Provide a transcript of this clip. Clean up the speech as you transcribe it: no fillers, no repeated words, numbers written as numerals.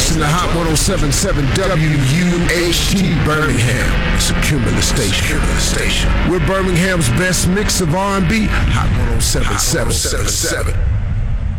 listen to Hot 107.7 WUHT Birmingham. It's a Cumulus station. We're Birmingham's best mix of R&B. Hot 107.7.